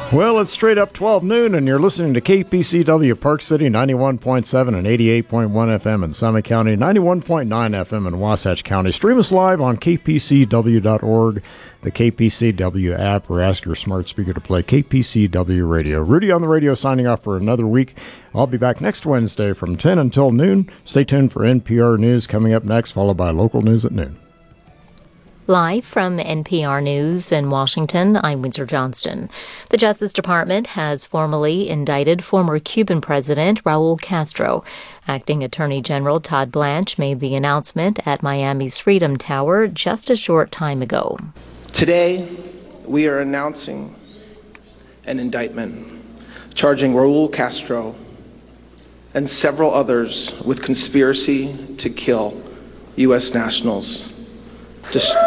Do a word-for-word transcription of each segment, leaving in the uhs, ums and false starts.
Well, it's straight up twelve noon, and you're listening to K P C W Park City, ninety-one point seven and eighty-eight point one F M in Summit County, ninety-one point nine F M in Wasatch County. Stream us live on K P C W dot org, the K P C W app, or ask your smart speaker to play K P C W Radio. Rudy on the radio signing off for another week. I'll be back next Wednesday from ten until noon. Stay tuned for N P R News coming up next, followed by local news at noon. Live from N P R News in Washington, I'm Windsor Johnston. The Justice Department has formally indicted former Cuban President Raul Castro. Acting Attorney General Todd Blanche made the announcement at Miami's Freedom Tower just a short time ago. Today, we are announcing an indictment charging Raul Castro and several others with conspiracy to kill U S nationals. Just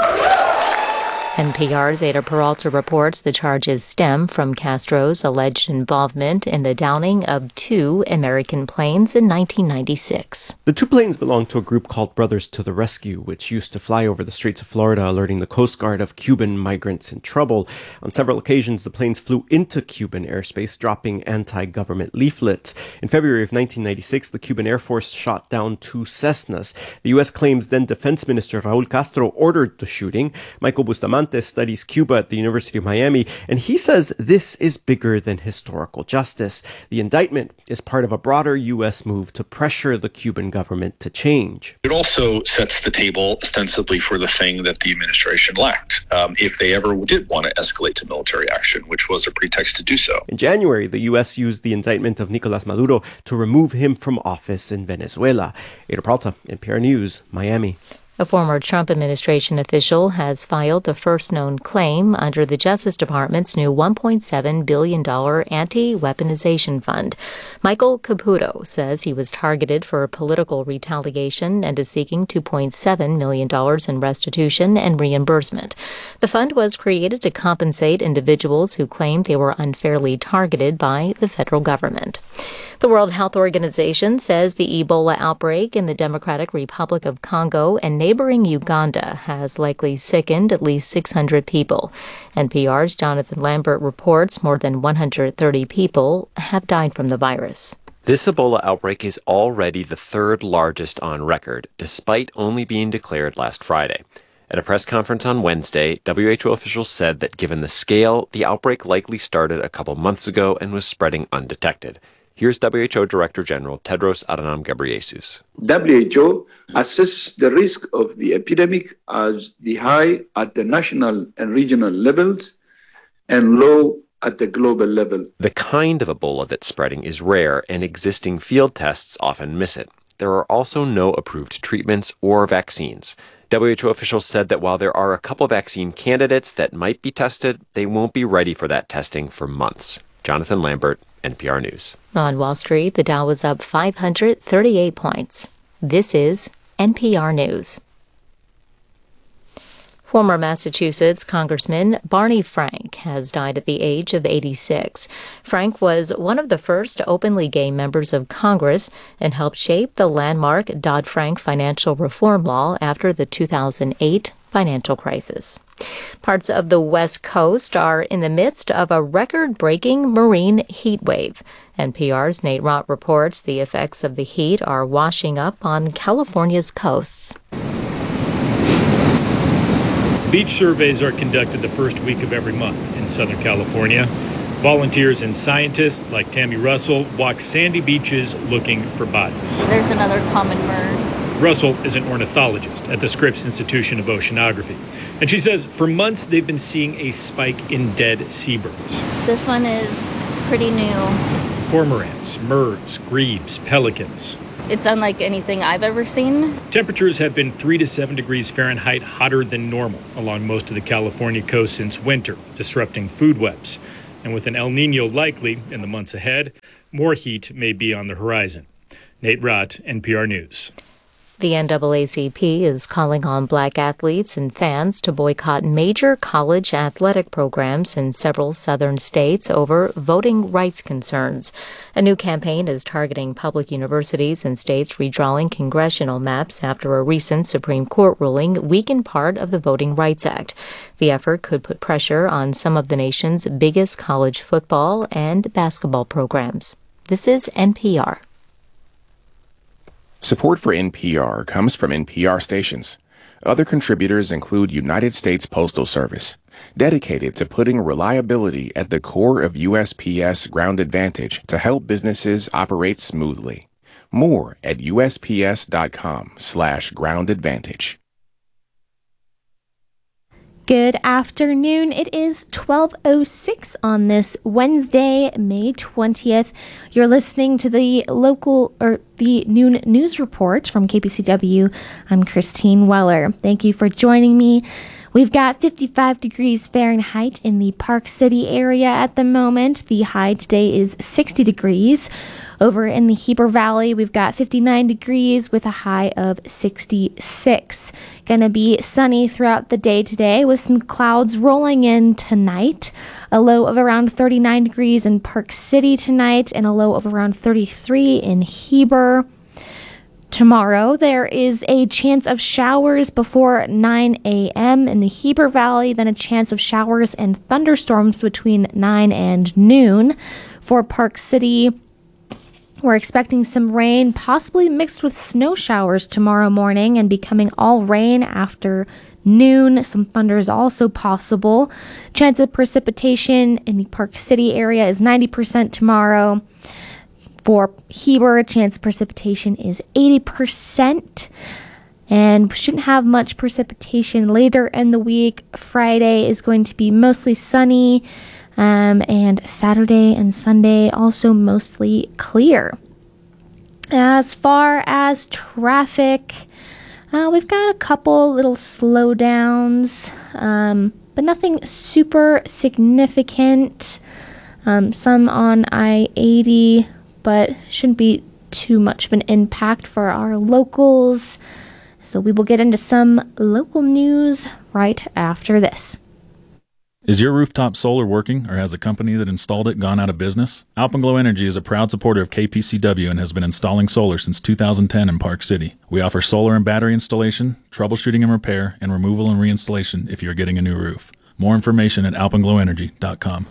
N P R's Ada Peralta reports the charges stem from Castro's alleged involvement in the downing of two American planes in nineteen ninety-six. The two planes belonged to a group called Brothers to the Rescue, which used to fly over the streets of Florida, alerting the Coast Guard of Cuban migrants in trouble. On several occasions, the planes flew into Cuban airspace, dropping anti-government leaflets. In February of nineteen ninety-six, the Cuban Air Force shot down two Cessnas. The U S claims then Defense Minister Raul Castro ordered the shooting. Michael Bustamante studies Cuba at the University of Miami, and he says this is bigger than historical justice. The indictment is part of a broader U S move to pressure the Cuban government to change. It also sets the table ostensibly for the thing that the administration lacked, um, if they ever did want to escalate to military action, which was a pretext to do so. In January, the U S used the indictment of Nicolas Maduro to remove him from office in Venezuela. Ada Peralta, N P R News, Miami. A former Trump administration official has filed the first known claim under the Justice Department's new one point seven billion dollars anti-weaponization fund. Michael Caputo says he was targeted for political retaliation and is seeking two point seven million dollars in restitution and reimbursement. The fund was created to compensate individuals who claimed they were unfairly targeted by the federal government. The World Health Organization says the Ebola outbreak in the Democratic Republic of Congo and neighboring Uganda has likely sickened at least six hundred people. N P R's Jonathan Lambert reports more than one hundred thirty people have died from the virus. This Ebola outbreak is already the third largest on record, despite only being declared last Friday. At a press conference on Wednesday, W H O officials said that given the scale, the outbreak likely started a couple months ago and was spreading undetected. Here's W H O Director General Tedros Adhanom Ghebreyesus. W H O assesses the risk of the epidemic as the high at the national and regional levels and low at the global level. The kind of Ebola that's spreading is rare, and existing field tests often miss it. There are also no approved treatments or vaccines. W H O officials said that while there are a couple vaccine candidates that might be tested, they won't be ready for that testing for months. Jonathan Lambert, N P R News. On Wall Street, the Dow was up five hundred thirty-eight points. This is N P R News. Former Massachusetts Congressman Barney Frank has died at the age of eighty-six. Frank was one of the first openly gay members of Congress and helped shape the landmark Dodd-Frank financial reform law after the two thousand eight financial crisis. Parts of the West Coast are in the midst of a record-breaking marine heat wave. N P R's Nate Rott reports the effects of the heat are washing up on California's coasts. Beach surveys are conducted the first week of every month in Southern California. Volunteers and scientists like Tammy Russell walk sandy beaches looking for bodies. There's another common bird. Russell is an ornithologist at the Scripps Institution of Oceanography. And she says for months they've been seeing a spike in dead seabirds. This one is pretty new. Cormorants, murres, grebes, pelicans. It's unlike anything I've ever seen. Temperatures have been three to seven degrees Fahrenheit hotter than normal along most of the California coast since winter, disrupting food webs. And with an El Nino likely in the months ahead, more heat may be on the horizon. Nate Rott, N P R News. The N double A C P is calling on black athletes and fans to boycott major college athletic programs in several southern states over voting rights concerns. A new campaign is targeting public universities and states redrawing congressional maps after a recent Supreme Court ruling weakened part of the Voting Rights Act. The effort could put pressure on some of the nation's biggest college football and basketball programs. This is N P R. Support for N P R comes from N P R stations. Other contributors include United States Postal Service, dedicated to putting reliability at the core of U S P S Ground Advantage to help businesses operate smoothly. More at USPS.com slash Ground Advantage. Good afternoon. It is twelve oh six on this Wednesday, May twentieth. You're listening to the local or the noon news report from K P C W. I'm Christine Weller. Thank you for joining me. We've got fifty-five degrees Fahrenheit in the Park City area at the moment. The high today is sixty degrees. Over in the Heber Valley, we've got fifty-nine degrees with a high of sixty-six. Gonna be sunny throughout the day today with some clouds rolling in tonight. A low of around thirty-nine degrees in Park City tonight and a low of around thirty-three in Heber. Tomorrow, there is a chance of showers before nine a.m. in the Heber Valley, then a chance of showers and thunderstorms between nine and noon. For Park City, we're expecting some rain, possibly mixed with snow showers tomorrow morning and becoming all rain after noon. Some thunder is also possible. Chance of precipitation in the Park City area is ninety percent tomorrow. For Heber, chance of precipitation is eighty percent. And shouldn't have much precipitation later in the week. Friday is going to be mostly sunny. Um, and Saturday and Sunday also mostly clear. As far as traffic, uh, we've got a couple little slowdowns, um, but nothing super significant. Um, some on I eighty, but shouldn't be too much of an impact for our locals. So we will get into some local news right after this. Is your rooftop solar working, or has the company that installed it gone out of business? Alpenglow Energy is a proud supporter of K P C W and has been installing solar since two thousand ten in Park City. We offer solar and battery installation, troubleshooting and repair, and removal and reinstallation if you're getting a new roof. More information at alpenglow energy dot com.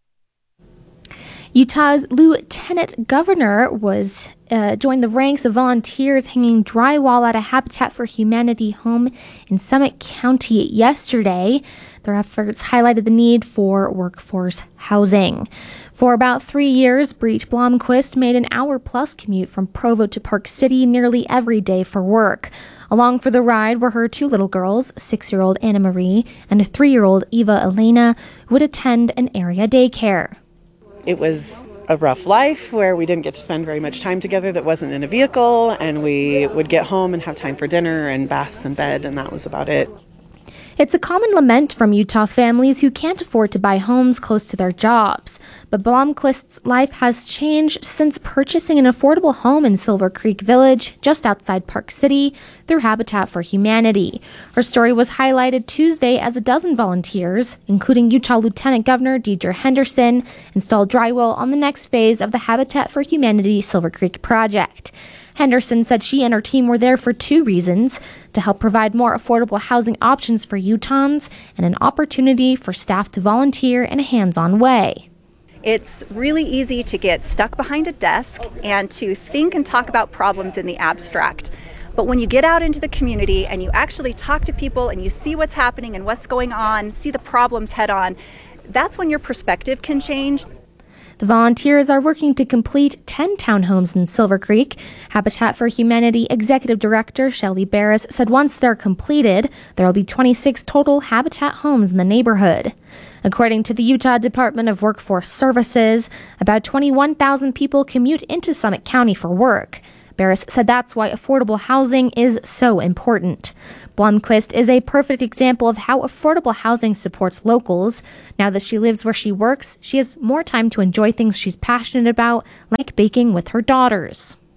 Utah's lieutenant governor was uh, joined the ranks of volunteers hanging drywall at a Habitat for Humanity home in Summit County yesterday. Their efforts highlighted the need for workforce housing. For about three years, Breach Blomquist made an hour-plus commute from Provo to Park City nearly every day for work. Along for the ride were her two little girls, six-year-old Anna Marie and a three-year-old Eva Elena, who would attend an area daycare. It was a rough life where we didn't get to spend very much time together that wasn't in a vehicle, and we would get home and have time for dinner and baths and bed, and that was about it. It's a common lament from Utah families who can't afford to buy homes close to their jobs. But Blomquist's life has changed since purchasing an affordable home in Silver Creek Village, just outside Park City, through Habitat for Humanity. Her story was highlighted Tuesday as a dozen volunteers, including Utah Lieutenant Governor Deidre Henderson, installed drywall on the next phase of the Habitat for Humanity Silver Creek project. Henderson said she and her team were there for two reasons: to help provide more affordable housing options for Utahns and an opportunity for staff to volunteer in a hands-on way. It's really easy to get stuck behind a desk and to think and talk about problems in the abstract. But when you get out into the community and you actually talk to people and you see what's happening and what's going on, see the problems head on, that's when your perspective can change. The volunteers are working to complete ten townhomes in Silver Creek. Habitat for Humanity Executive Director Shelley Barris said once they're completed, there will be twenty-six total Habitat homes in the neighborhood. According to the Utah Department of Workforce Services, about twenty-one thousand people commute into Summit County for work. Barris said that's why affordable housing is so important. Blomquist is a perfect example of how affordable housing supports locals. Now that she lives where she works, she has more time to enjoy things she's passionate about, like baking with her daughters.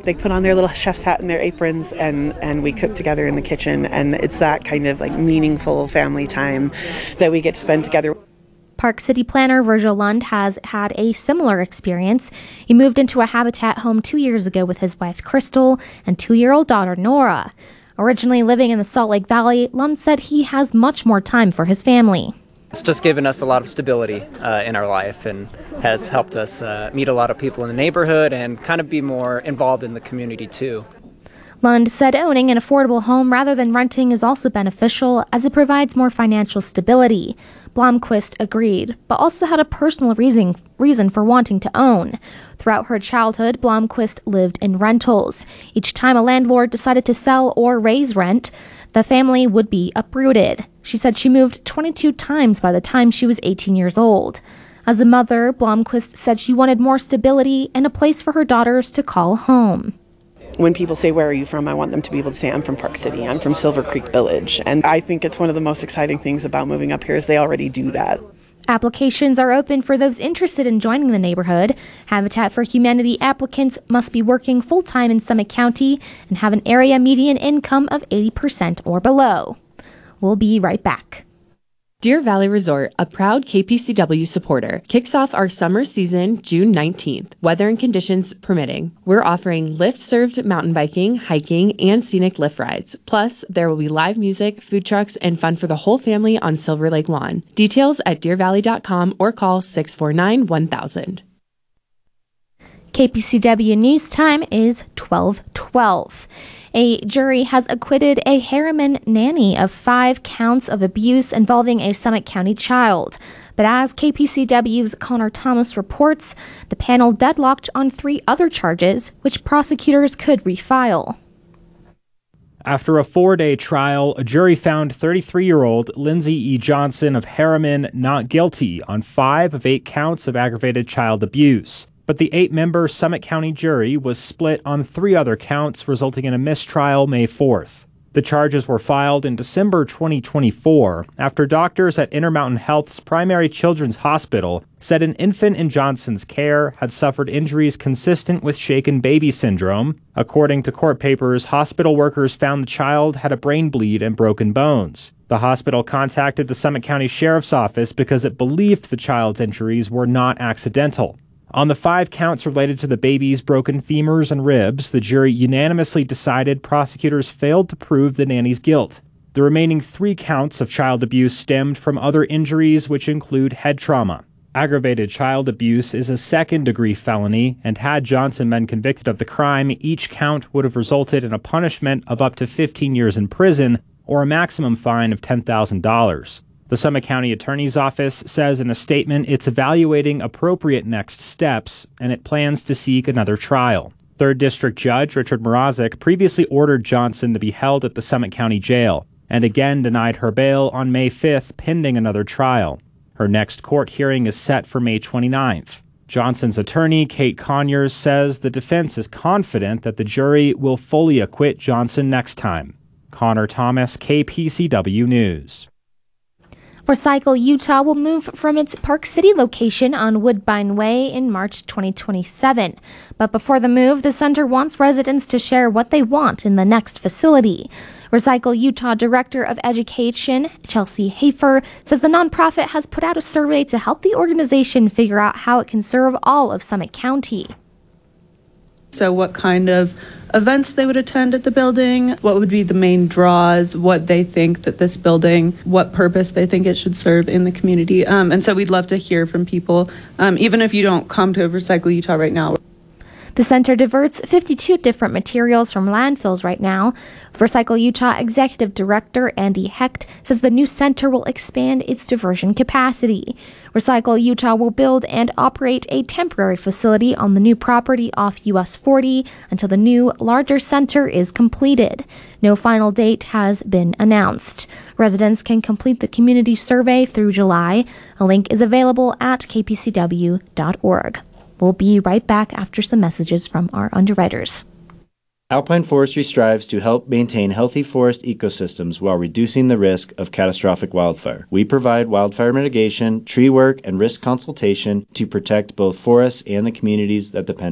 They put on their little chef's hat and their aprons, and, and we cook together in the kitchen. And it's that kind of like meaningful family time that we get to spend together. Park City planner Virgil Lund has had a similar experience. He moved into a Habitat home two years ago with his wife Crystal and two-year-old daughter Nora. Originally living in the Salt Lake Valley, Lund said he has much more time for his family. It's just given us a lot of stability uh, in our life and has helped us uh, meet a lot of people in the neighborhood and kind of be more involved in the community too. Lund said owning an affordable home rather than renting is also beneficial as it provides more financial stability. Blomquist agreed, but also had a personal reason, reason for wanting to own. Throughout her childhood, Blomquist lived in rentals. Each time a landlord decided to sell or raise rent, the family would be uprooted. She said she moved twenty-two times by the time she was eighteen years old. As a mother, Blomquist said she wanted more stability and a place for her daughters to call home. When people say, where are you from? I want them to be able to say, I'm from Park City, I'm from Silver Creek Village. And I think it's one of the most exciting things about moving up here is they already do that. Applications are open for those interested in joining the neighborhood. Habitat for Humanity applicants must be working full-time in Summit County and have an area median income of eighty percent or below. We'll be right back. Deer Valley Resort, a proud K P C W supporter, kicks off our summer season June nineteenth, weather and conditions permitting. We're offering lift-served mountain biking, hiking, and scenic lift rides. Plus, there will be live music, food trucks, and fun for the whole family on Silver Lake Lawn. Details at deer valley dot com or call six four nine, one thousand. K P C W News Time is twelve twelve. A jury has acquitted a Harriman nanny of five counts of abuse involving a Summit County child. But as K P C W's Connor Thomas reports, the panel deadlocked on three other charges, which prosecutors could refile. After a four-day trial, a jury found thirty-three-year-old Lindsay E. Johnson of Harriman not guilty on five of eight counts of aggravated child abuse. But the eight-member Summit County jury was split on three other counts, resulting in a mistrial May fourth. The charges were filed in December twenty twenty-four after doctors at Intermountain Health's Primary Children's Hospital said an infant in Johnson's care had suffered injuries consistent with shaken baby syndrome. According to court papers, hospital workers found the child had a brain bleed and broken bones. The hospital contacted the Summit County Sheriff's Office because it believed the child's injuries were not accidental. On the five counts related to the baby's broken femurs and ribs, the jury unanimously decided prosecutors failed to prove the nanny's guilt. The remaining three counts of child abuse stemmed from other injuries, which include head trauma. Aggravated child abuse is a second-degree felony, and had Johnson been convicted of the crime, each count would have resulted in a punishment of up to fifteen years in prison or a maximum fine of ten thousand dollars. The Summit County Attorney's Office says in a statement it's evaluating appropriate next steps, and it plans to seek another trial. Third District Judge Richard Mrazek previously ordered Johnson to be held at the Summit County Jail, and again denied her bail on May fifth pending another trial. Her next court hearing is set for May twenty-ninth. Johnson's attorney, Kate Conyers, says the defense is confident that the jury will fully acquit Johnson next time. Connor Thomas, K P C W News. Recycle Utah will move from its Park City location on Woodbine Way in March twenty twenty-seven. But before the move, the center wants residents to share what they want in the next facility. Recycle Utah Director of Education, Chelsea Hafer, says the nonprofit has put out a survey to help the organization figure out how it can serve all of Summit County. So what kind of events they would attend at the building, what would be the main draws, what they think that this building, what purpose they think it should serve in the community. Um, and so we'd love to hear from people, um, even if you don't come to Recycle Utah right now. The center diverts fifty-two different materials from landfills right now. Recycle Utah Executive Director Andy Hecht says the new center will expand its diversion capacity. Recycle Utah will build and operate a temporary facility on the new property off U S forty until the new, larger center is completed. No final date has been announced. Residents can complete the community survey through July. A link is available at k p c w dot org. We'll be right back after some messages from our underwriters. Alpine Forestry strives to help maintain healthy forest ecosystems while reducing the risk of catastrophic wildfire. We provide wildfire mitigation, tree work, and risk consultation to protect both forests and the communities that depend